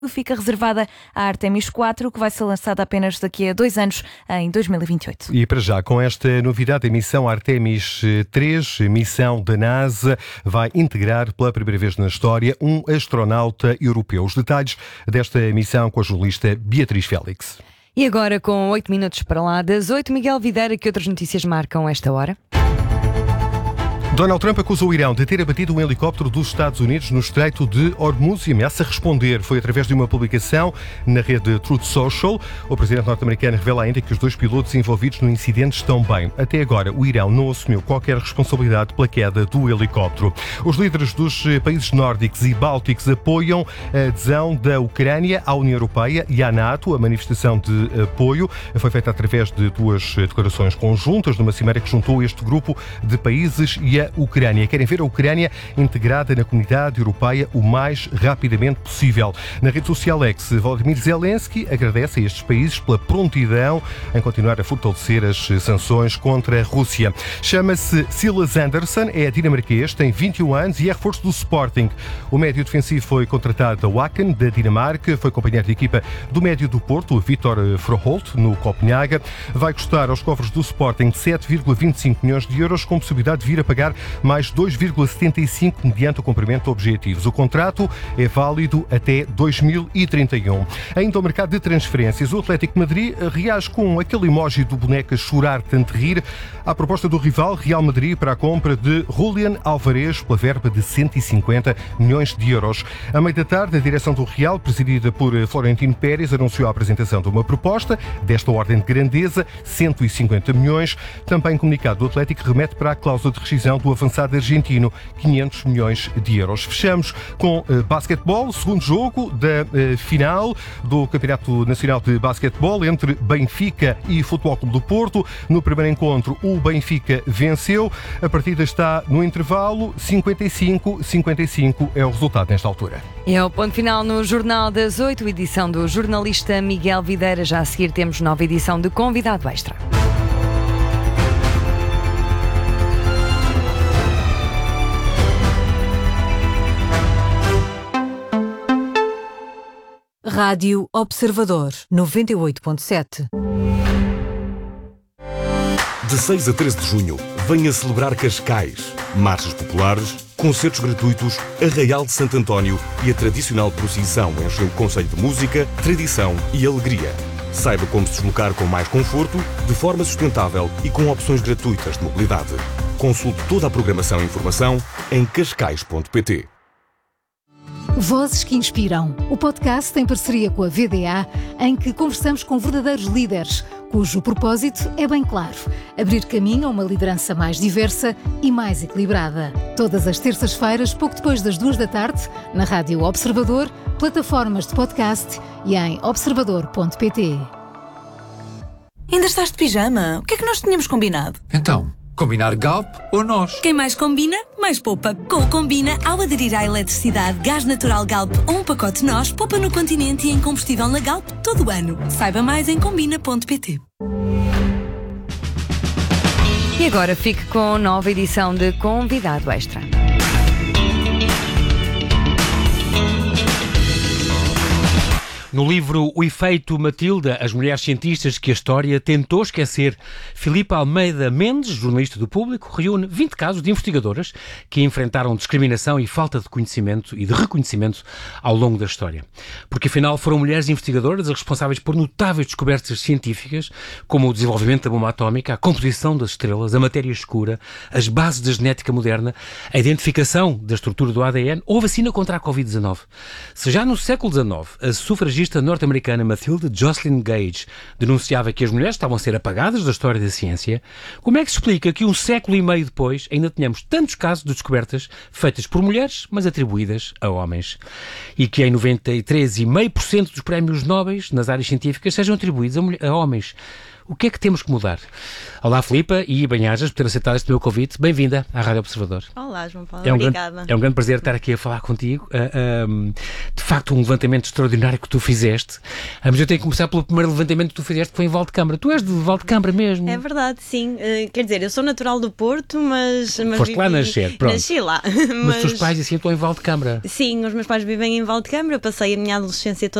fica reservada à Artemis 4, que vai ser lançada apenas daqui a 2 anos, em 2028. E para já, com esta novidade, a missão Artemis 3, missão da NASA, vai integrar pela primeira vez na história um astronauta europeu. Os detalhes desta missão com a jornalista Beatriz Félix. E agora, com 8 minutos para lá das 8, Miguel Videira, que outras notícias marcam esta hora? Donald Trump acusou o Irão de ter abatido um helicóptero dos Estados Unidos no Estreito de Hormuz e ameaça responder. Foi através de uma publicação na rede Truth Social. O presidente norte-americano revela ainda que os 2 pilotos envolvidos no incidente estão bem. Até agora, o Irão não assumiu qualquer responsabilidade pela queda do helicóptero. Os líderes dos países nórdicos e bálticos apoiam a adesão da Ucrânia à União Europeia e à NATO. A manifestação de apoio foi feita através de 2 declarações conjuntas numa cimeira que juntou este grupo de países e a Ucrânia. Querem ver a Ucrânia integrada na comunidade europeia o mais rapidamente possível. Na rede social X, Volodymyr Zelensky agradece a estes países pela prontidão em continuar a fortalecer as sanções contra a Rússia. Chama-se Silas Andersson, é dinamarquês, tem 21 anos e é reforço do Sporting. O médio defensivo foi contratado da Wacken, da Dinamarca, foi companheiro de equipa do médio do Porto, Vitor Froholt, no Copenhaga. Vai custar aos cofres do Sporting 7,25 milhões de euros, com possibilidade de vir a pagar mais 2,75 mediante o cumprimento de objetivos. O contrato é válido até 2031. Ainda ao mercado de transferências, o Atlético de Madrid reage com aquele emoji do boneco a chorar tanto rir à proposta do rival Real Madrid para a compra de Julián Álvarez pela verba de 150 milhões de euros. À meia da tarde, a direção do Real, presidida por Florentino Pérez, anunciou a apresentação de uma proposta desta ordem de grandeza, 150 milhões. Também comunicado do Atlético remete para a cláusula de rescisão do avançado argentino, 500 milhões de euros. Fechamos com basquetebol, o segundo jogo da final do Campeonato Nacional de Basquetebol entre Benfica e Futebol Clube do Porto. No primeiro encontro, o Benfica venceu. A partida está no intervalo, 55-55 é o resultado nesta altura. É o ponto final no Jornal das 8, edição do jornalista Miguel Videira. Já a seguir temos nova edição de Convidado Extra. Rádio Observador 98.7. De 6 a 13 de junho, venha celebrar Cascais. Marchas populares, concertos gratuitos, Arraial de Santo António e a tradicional procissão enchem o concelho de música, tradição e alegria. Saiba como se deslocar com mais conforto, de forma sustentável e com opções gratuitas de mobilidade. Consulte toda a programação e informação em cascais.pt. Vozes que Inspiram, o podcast em parceria com a VDA, em que conversamos com verdadeiros líderes, cujo propósito é bem claro: abrir caminho a uma liderança mais diversa e mais equilibrada. Todas as terças-feiras, pouco depois das 2 da tarde, na Rádio Observador, plataformas de podcast e em observador.pt. Ainda estás de pijama? O que é que nós tínhamos combinado? Então, combinar Galp ou nós? Quem mais combina, mais poupa. Com o Combina, ao aderir à eletricidade, gás natural Galp ou um pacote nós, poupa no Continente e em combustível na Galp todo o ano. Saiba mais em combina.pt. E agora fique com a nova edição de Convidado Extra. No livro O Efeito Matilda, as mulheres cientistas que a história tentou esquecer, Filipa Almeida Mendes, jornalista do Público, reúne 20 casos de investigadoras que enfrentaram discriminação e falta de conhecimento e de reconhecimento ao longo da história. Porque afinal foram mulheres investigadoras as responsáveis por notáveis descobertas científicas, como o desenvolvimento da bomba atómica, a composição das estrelas, a matéria escura, as bases da genética moderna, a identificação da estrutura do ADN ou a vacina contra a Covid-19. Se já no século XIX a sufragista norte-americana Matilda Jocelyn Gage denunciava que as mulheres estavam a ser apagadas da história da ciência, como é que se explica que 1 século e meio depois ainda tenhamos tantos casos de descobertas feitas por mulheres, mas atribuídas a homens? E que em 93,5% dos prémios Nobel nas áreas científicas sejam atribuídos a homens? O que é que temos que mudar? Olá, Filipa e Banhajas, por ter aceitado este meu convite. Bem-vinda à Rádio Observador. Olá, João Paulo. Obrigada. É um grande prazer estar aqui a falar contigo. De facto, um levantamento extraordinário que tu fizeste. Mas eu tenho que começar pelo primeiro levantamento que tu fizeste, que foi em Valdecambra. Tu és de Valdecambra mesmo? É verdade, sim. Quer dizer, eu sou natural do Porto, mas foste lá nascer, pronto. Nasci lá. Mas os teus pais assim estão em Valdecambra? Sim, os meus pais vivem em Valdecambra. Eu passei a minha adolescência